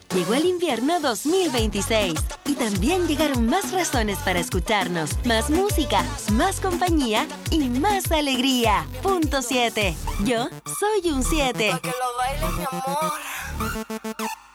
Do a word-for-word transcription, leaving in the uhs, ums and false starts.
Llegó el invierno dos mil veintiséis y también llegaron más razones para escucharnos, más música, más compañía y más alegría. Punto siete. Yo soy un siete. Pa' que lo bailes, mi amor.